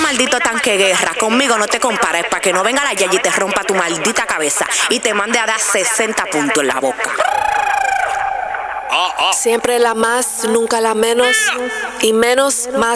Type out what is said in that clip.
maldito tanque guerra. Conmigo no te compares, para que no venga la Yayi y te rompa tu maldita cabeza y te mande a dar 60 puntos en la boca. Siempre la más, nunca la menos. Y menos, más.